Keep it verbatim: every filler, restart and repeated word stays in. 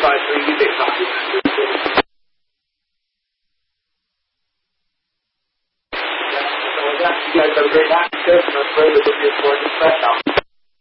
five three, you take copy. You guys have a great night. I'm afraid it will be a important press out.